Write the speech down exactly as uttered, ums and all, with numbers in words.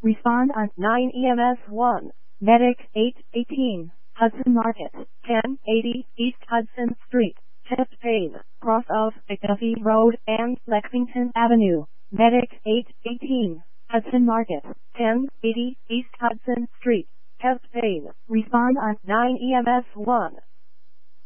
Respond on nine E M S one. Medic eight eighteen. Hudson Market, ten eighty East Hudson Street, chest pain, cross of McDuffie Road and Lexington Avenue. Medic eight eighteen. Hudson Market, ten eighty East Hudson Street, chest pain. Respond on nine E M S one.